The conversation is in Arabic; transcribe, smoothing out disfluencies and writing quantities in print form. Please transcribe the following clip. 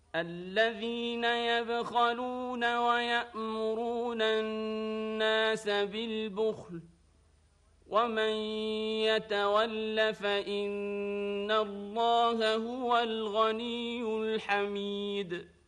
الذين يبخلون ويأمرون الناس بالبخل ومن يتول فإن الله هو الغني الحميد